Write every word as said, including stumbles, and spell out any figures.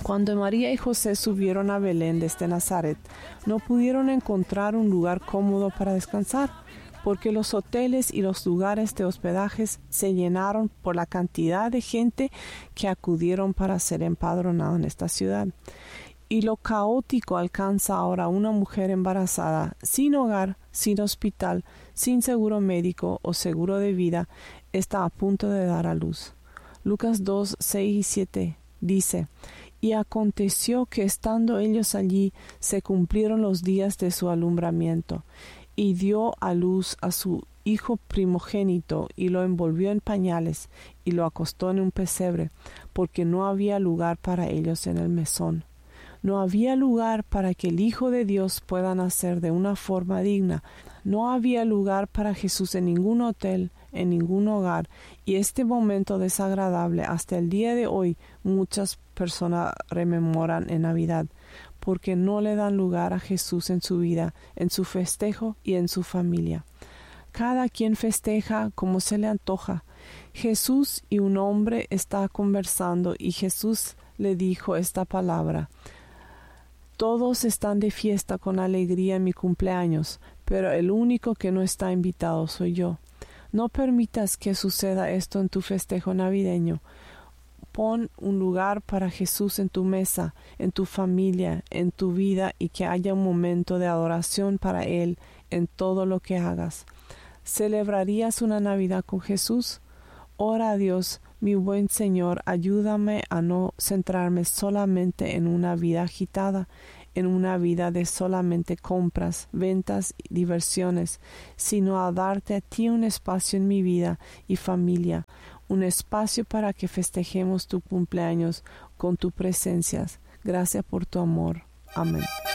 Cuando María y José subieron a Belén desde Nazaret, no pudieron encontrar un lugar cómodo para descansar, porque los hoteles y los lugares de hospedajes se llenaron por la cantidad de gente que acudieron para ser empadronado en esta ciudad. Y lo caótico alcanza ahora a una mujer embarazada, sin hogar, sin hospital, sin seguro médico o seguro de vida, está a punto de dar a luz. Lucas dos, seis y siete dice: Y aconteció que estando ellos allí, se cumplieron los días de su alumbramiento, y dio a luz a su hijo primogénito, y lo envolvió en pañales, y lo acostó en un pesebre, porque no había lugar para ellos en el mesón. No había lugar para que el Hijo de Dios pueda nacer de una forma digna. No había lugar para Jesús en ningún hotel, en ningún hogar, y este momento desagradable hasta el día de hoy muchas personas rememoran en Navidad, porque no le dan lugar a Jesús en su vida, en su festejo y en su familia. Cada quien festeja como se le antoja. Jesús y un hombre está conversando y Jesús le dijo esta palabra: Todos están de fiesta con alegría en mi cumpleaños, pero el único que no está invitado soy yo. No permitas que suceda esto en tu festejo navideño. Pon un lugar para Jesús en tu mesa, en tu familia, en tu vida, y que haya un momento de adoración para Él en todo lo que hagas. ¿Celebrarías una Navidad con Jesús? Ora a Dios: mi buen Señor, ayúdame a no centrarme solamente en una vida agitada, en una vida de solamente compras, ventas y diversiones, sino a darte a ti un espacio en mi vida y familia, un espacio para que festejemos tu cumpleaños con tu presencia. Gracias por tu amor. Amén.